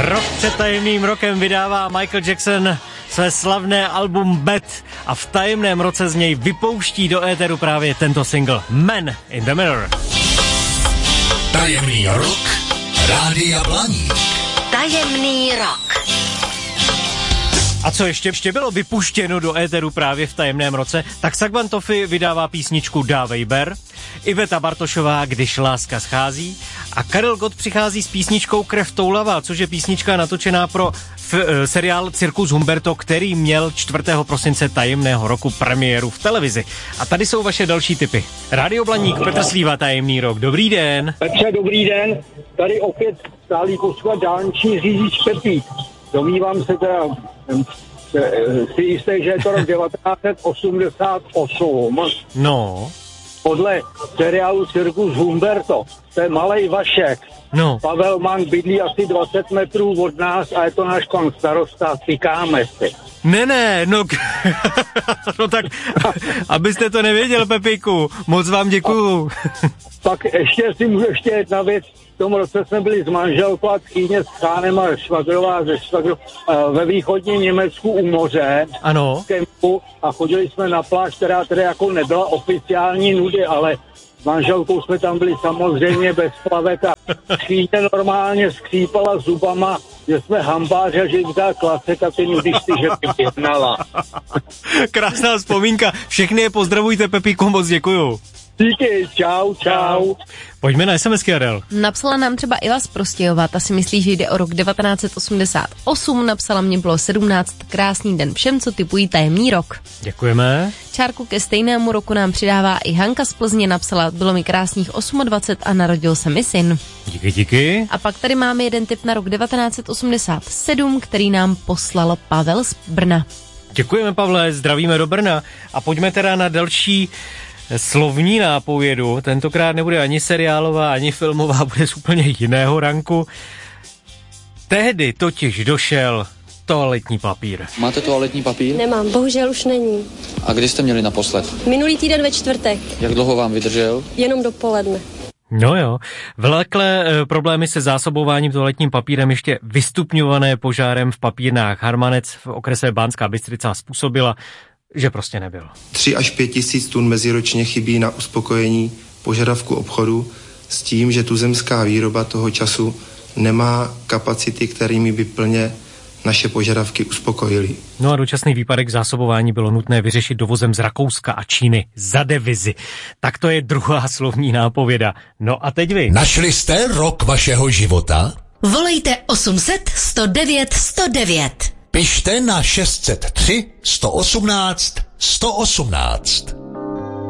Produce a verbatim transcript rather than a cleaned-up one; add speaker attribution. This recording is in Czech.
Speaker 1: Rok před tajemným rokem vydává Michael Jackson své slavné album Bad a v tajemném roce z něj vypouští do éteru právě tento single Man in the Mirror.
Speaker 2: Tajemný rok Rádia Blaník.
Speaker 3: Tajemný rok.
Speaker 1: A co ještě, ještě bylo vypuštěno do éteru právě v tajemném roce, tak Sagvan Tofi vydává písničku Dávej ber, Iveta Bartošová Když láska schází a Karel Gott přichází s písničkou Krev toulavá, což je písnička natočená pro f- seriál Cirkus Humberto, který měl čtvrtého prosince tajemného roku premiéru v televizi. A tady jsou vaše další tipy. Rádio Blaník, Petr Slíva, tajemný rok. Dobrý den.
Speaker 4: Petře, dobrý den. Tady opět stálý posluchač dálniční řidič Pepík. Domnívám se teda, si jistý, že je to rok devatenáct set osmdesát osm.
Speaker 1: No.
Speaker 4: Podle seriálu Cirkus Humberto. To je malej Vašek.
Speaker 1: No.
Speaker 4: Pavel Mang bydlí asi dvacet metrů od nás a je to náš pan starosta, tykáme si.
Speaker 1: Ne, ne, no, no tak, abyste to nevěděl, Pepíku, moc vám děkuju.
Speaker 4: Pak ještě si můžu ještě jedna věc. V tom roce jsme byli s manželkou a tchýně s chánem a švagrová ze švagro ve východním Německu u moře.
Speaker 1: Ano.
Speaker 4: V kempu a chodili jsme na pláž, která teda jako nebyla oficiální nudy, ale s manželkou jsme tam byli samozřejmě bez plavek a tchýně normálně skřípala zubama, že jsme hambáři a že jim dá klasek a ty nudisty, že by jednala.
Speaker 1: Krásná vzpomínka. Všechny je pozdravujte, Pepíku, moc děkuju.
Speaker 4: Díky, čau, čau.
Speaker 1: Pojďme na SMSky, Adel.
Speaker 5: Napsala nám třeba Iva z Prostějova, ta si myslí, že jde o rok devatenáct set osmdesát osm, napsala mě bylo sedmnáct, krásný den všem, co typují tajemný rok.
Speaker 1: Děkujeme.
Speaker 5: Čárku ke stejnému roku nám přidává i Hanka z Plzně, napsala, bylo mi krásných dvacet osm a narodil se mi syn.
Speaker 1: Díky, díky.
Speaker 5: A pak tady máme jeden tip na rok devatenáct set osmdesát sedm, který nám poslal Pavel z Brna.
Speaker 1: Děkujeme, Pavle, zdravíme do Brna a pojďme teda na další slovní nápovědu. Tentokrát nebude ani seriálová, ani filmová, bude z úplně jiného ranku. Tehdy totiž došel toaletní papír.
Speaker 6: Máte toaletní papír?
Speaker 7: Nemám, bohužel už není.
Speaker 6: A kdy jste měli naposled?
Speaker 7: Minulý týden ve čtvrtek.
Speaker 6: Jak dlouho vám vydržel?
Speaker 7: Jenom dopoledne.
Speaker 1: No jo, vleklé e, problémy se zásobováním toaletním papírem ještě vystupňované požárem v papírnách Harmanec v okrese Banská Bystrica způsobila, že prostě nebyl.
Speaker 8: Tři až pět tisíc tun meziročně chybí na uspokojení požadavku obchodu s tím, že tuzemská výroba toho času nemá kapacity, kterými by plně naše požadavky uspokojily.
Speaker 1: No a dočasný výpadek zásobování bylo nutné vyřešit dovozem z Rakouska a Číny za devizy. Tak to je druhá slovní nápověda. No a teď vy.
Speaker 2: Našli jste rok vašeho života?
Speaker 3: Volejte osm set sto devět sto devět.
Speaker 2: Pište na šest set tři sto osmnáct sto osmnáct.